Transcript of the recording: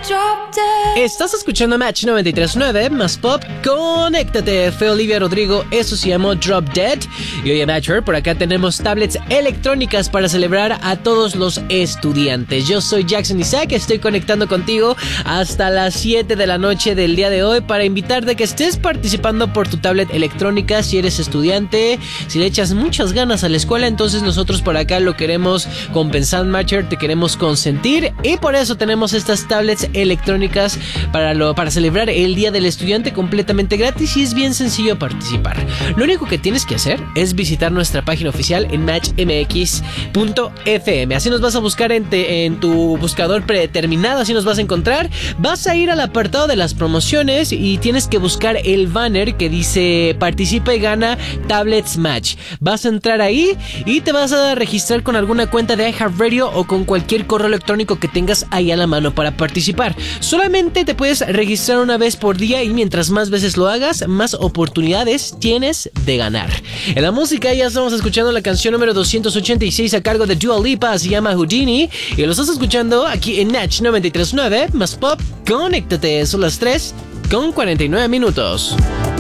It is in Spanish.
Estás escuchando Match 93.9 más Pop. Conéctate. Fue Olivia Rodrigo. Eso se llamó Drop Dead. Y oye, Matcher, por acá tenemos tablets electrónicas para celebrar a todos los estudiantes. Yo soy Jackson Isaac. Estoy conectando contigo hasta las 7 de la noche del día de hoy para invitarte a que estés participando por tu tablet electrónica. Si eres estudiante, si le echas muchas ganas a la escuela, entonces nosotros por acá lo queremos compensar, Matcher. Te queremos consentir. Y por eso tenemos estas tablets electrónicas para celebrar el Día del Estudiante completamente gratis, y es bien sencillo participar. Lo único que tienes que hacer es visitar nuestra página oficial en matchmx.fm. Así nos vas a buscar en tu buscador predeterminado, así nos vas a encontrar. Vas a ir al apartado de las promociones y tienes que buscar el banner que dice participa y gana Tablets Match. Vas a entrar ahí y te vas a registrar con alguna cuenta de iHeartRadio o con cualquier correo electrónico que tengas ahí a la mano para participar. Solamente te puedes registrar una vez por día y mientras más veces lo hagas, más oportunidades tienes de ganar. En la música ya estamos escuchando la canción número 286 a cargo de Dua Lipa, se llama Houdini, y lo estás escuchando aquí en Natch 93.9 más Pop. Conéctate, son las 3:49.